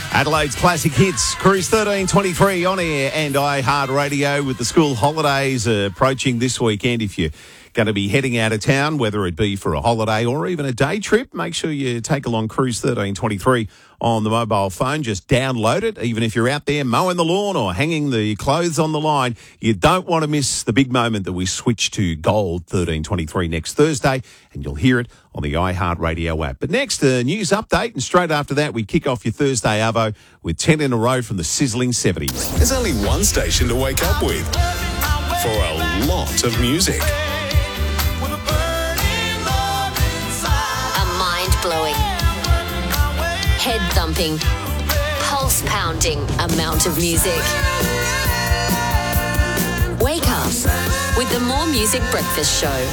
Adelaide's classic hits, Cruise 1323 on air and iHeartRadio with the school holidays approaching this weekend. If you're going to be heading out of town, whether it be for a holiday or even a day trip, make sure you take along Cruise 1323 on the mobile phone. Just download it. Even if you're out there mowing the lawn or hanging the clothes on the line, you don't want to miss the big moment that we switch to Gold 1323 next Thursday, and you'll hear it on the iHeartRadio app. But next, a news update, and straight after that, we kick off your Thursday Arvo with 10 in a row from the sizzling 70s. There's only one station to wake up with for a lot of music. A mind-blowing, head-thumping, pulse-pounding amount of music. Wake up with the More Music Breakfast Show.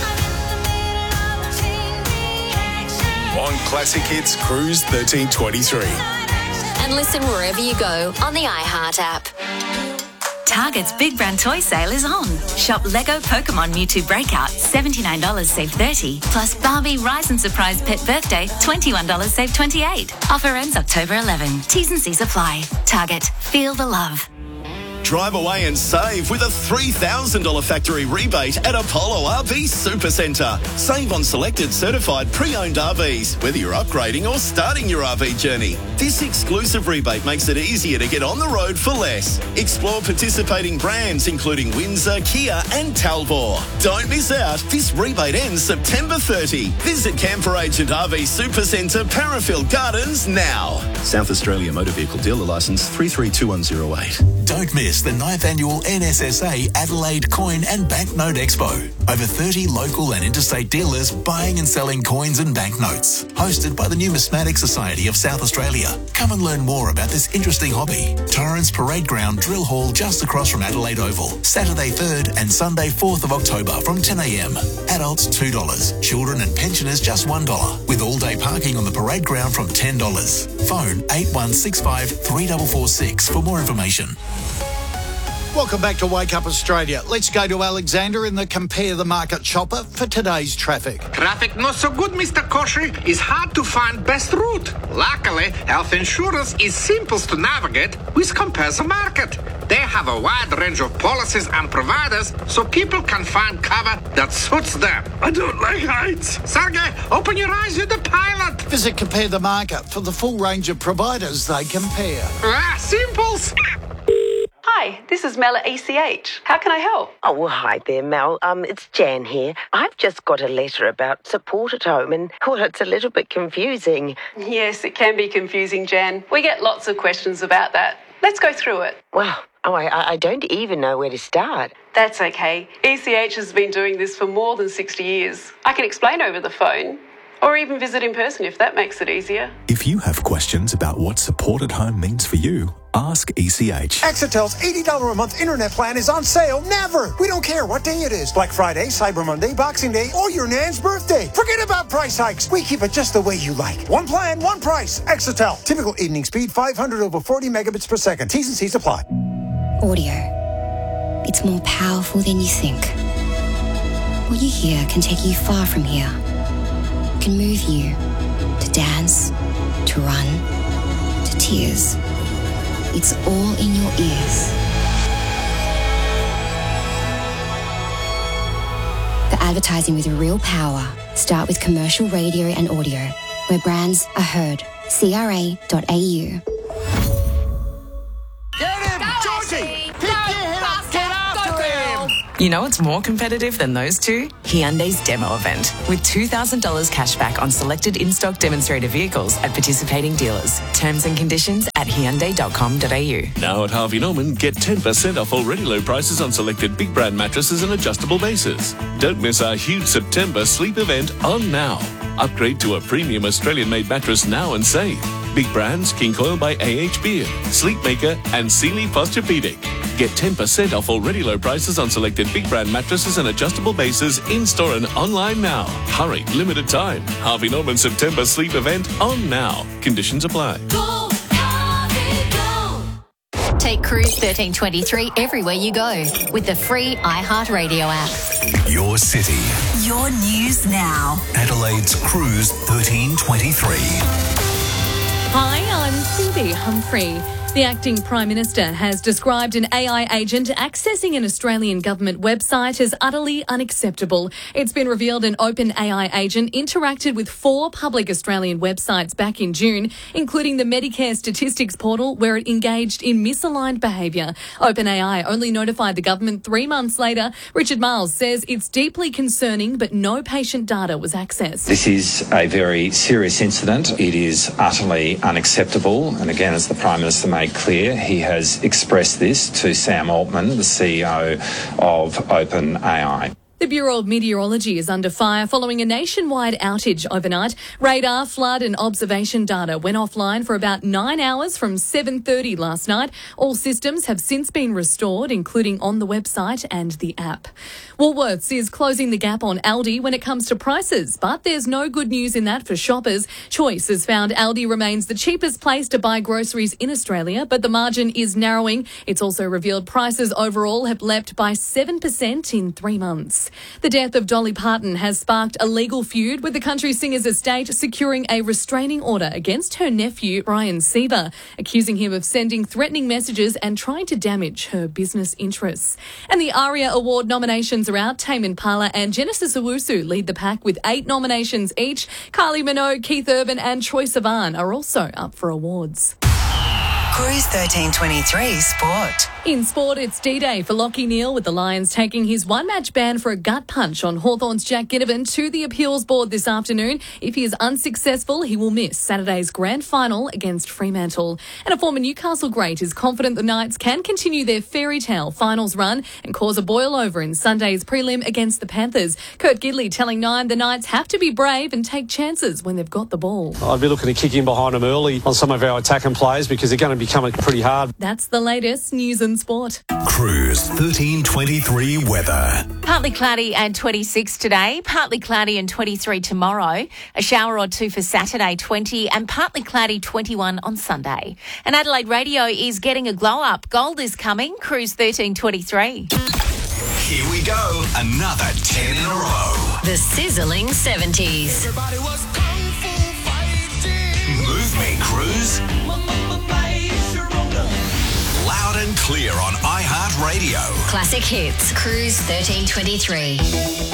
On Classic Hits Cruise 1323. And listen wherever you go on the iHeart app. Target's Big Brand Toy Sale is on. Shop Lego Pokemon Mewtwo Breakout, $79 save $30. Plus Barbie Rise and Surprise Pet Birthday, $21 save $28. Offer ends October 11. T's and C's apply. Target, feel the love. Drive away and save with a $3,000 factory rebate at Apollo RV Supercentre. Save on selected certified pre-owned RVs, whether you're upgrading or starting your RV journey. This exclusive rebate makes it easier to get on the road for less. Explore participating brands including Windsor, Kia and Talbot. Don't miss out. This rebate ends September 30. Visit Camper Agent RV Supercentre, Parafield Gardens now. South Australia Motor Vehicle Dealer Licence 332108. Don't miss the 9th annual NSSA Adelaide Coin and Banknote Expo. Over 30 local and interstate dealers buying and selling coins and banknotes. Hosted by the Numismatic Society of South Australia. Come and learn more about this interesting hobby. Torrens Parade Ground Drill Hall just across from Adelaide Oval. Saturday 3rd and Sunday 4th of October from 10 a.m. Adults $2. Children and pensioners just $1. With all-day parking on the parade ground from $10. Phone 8165 3446 for more information. Welcome back to Wake Up Australia. Let's go to Alexander in the Compare the Market Chopper for today's traffic. Traffic not so good, Mr. Koshy. It's hard to find best route. Luckily, health insurance is simple to navigate with Compare the Market. They have a wide range of policies and providers so people can find cover that suits them. I don't like heights. Sergey, open your eyes, you're the pilot. Visit Compare the Market for the full range of providers they compare. Simples. Hi, this is Mel at ECH. How can I help? Oh, well, hi there, Mel. It's Jan here. I've just got a letter about support at home and, well, it's a little bit confusing. Yes, it can be confusing, Jan. We get lots of questions about that. Let's go through it. Well, I don't even know where to start. That's okay. ECH has been doing this for more than 60 years. I can explain over the phone. Or even visit in person if that makes it easier. If you have questions about what support at home means for you, ask ECH. Exetel's $80 a month internet plan is on sale never. We don't care what day it is. Black Friday, Cyber Monday, Boxing Day, or your Nan's birthday. Forget about price hikes. We keep it just the way you like. One plan, one price. Exetel. Typical evening speed, 500 over 40 megabits per second. T's and C's apply. Audio. It's more powerful than you think. What you hear can take you far from here. Can move you to dance, to run, to tears. It's all in your ears. The advertising with real power. Start with commercial radio and audio, where brands are heard. CRA.au. Get him, Georgie! Pick your head up, get after him! You know what's more competitive than those two? Hyundai's demo event, with $2,000 cash back on selected in-stock demonstrator vehicles at participating dealers. Terms and conditions at Hyundai.com.au. Now at Harvey Norman, get 10% off already low prices on selected big brand mattresses and adjustable bases. Don't miss our huge September sleep event on now. Upgrade to a premium Australian-made mattress now and save. Big brands, King Coil by AH Beard, Sleepmaker and Sealy Posturepedic. Get 10% off already low prices on selected big brand mattresses and adjustable bases in-store and online now. Hurry, limited time. Harvey Norman September sleep event on now. Conditions apply. Go, Harvey, go. Take Cruise 1323 everywhere you go with the free iHeartRadio app. Your city. Your news now. Adelaide's Cruise 1323. Hi, I'm Phoebe Humphrey. The acting Prime Minister has described an AI agent accessing an Australian government website as utterly unacceptable. It's been revealed an open AI agent interacted with 4 public Australian websites back in June, including the Medicare statistics portal, where it engaged in misaligned behaviour. OpenAI only notified the government 3 months later. Richard Miles says it's deeply concerning, but no patient data was accessed. This is a very serious incident. It is utterly unacceptable. And again, as the Prime Minister made clear, he has expressed this to Sam Altman, the CEO of OpenAI. The Bureau of Meteorology is under fire following a nationwide outage overnight. Radar, flood and observation data went offline for about 9 hours from 7:30 last night. All systems have since been restored, including on the website and the app. Woolworths is closing the gap on Aldi when it comes to prices, but there's no good news in that for shoppers. Choice has found Aldi remains the cheapest place to buy groceries in Australia, but the margin is narrowing. It's also revealed prices overall have leapt by 7% in 3 months. The death of Dolly Parton has sparked a legal feud, with the country singer's estate securing a restraining order against her nephew, Ryan Seaver, accusing him of sending threatening messages and trying to damage her business interests. And the ARIA Award nominations are out. Tame Impala and Genesis Owusu lead the pack with 8 nominations each. Kylie Minogue, Keith Urban and Troye Sivan are also up for awards. Cruise 1323 Sport. In sport, it's D-Day for Lachie Neale, with the Lions taking his one-match ban for a gut punch on Hawthorn's Jack Ginnivan to the appeals board this afternoon. If he is unsuccessful, he will miss Saturday's grand final against Fremantle. And a former Newcastle great is confident the Knights can continue their fairy tale finals run and cause a boil-over in Sunday's prelim against the Panthers. Kurt Gidley telling Nine the Knights have to be brave and take chances when they've got the ball. I'd be looking to kick in behind them early on some of our attacking players, because they're going to become pretty hard. That's the latest news and sport. Cruise 1323 weather. Partly cloudy and 26 today, partly cloudy and 23 tomorrow, a shower or 2 for Saturday 20 and partly cloudy 21 on Sunday. And Adelaide Radio is getting a glow up. Gold is coming, Cruise 1323. Here we go, another 10 in a row. The sizzling 70s. Everybody was kung fu fighting. Move me, Cruise. Loud and clear on iHeartRadio. Classic hits, Cruise 1323.